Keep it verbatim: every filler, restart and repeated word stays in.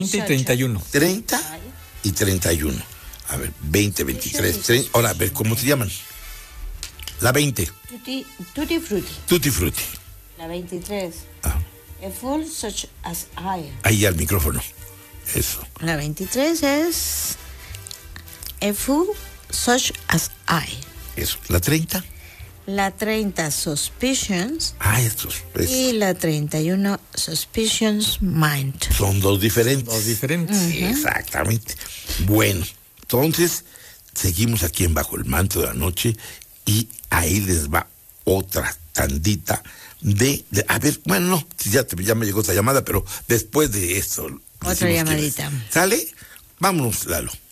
veinte y treinta y uno. treinta y treinta y uno. A ver, veinte, veintitrés, treinta. Ahora, a ver, ¿cómo se llaman? La veinte. Tutti, tutti frutti. Tutti frutti. La veintitrés. Ah. A fool such as I. Ahí al micrófono. Eso. La veintitrés es A fool such as I. Eso. La treinta. La treinta, Suspicions. Ah, estos. Es, Y la treinta y uno, Suspicions Mind. son dos diferentes. Dos diferentes. Uh-huh. Exactamente. Bueno, entonces seguimos aquí en Bajo el Manto de la Noche y ahí les va otra tandita de, de a ver, bueno, no, ya, ya me llegó esta llamada, pero después de esto. Otra llamadita. ¿Sale? Vámonos, Lalo.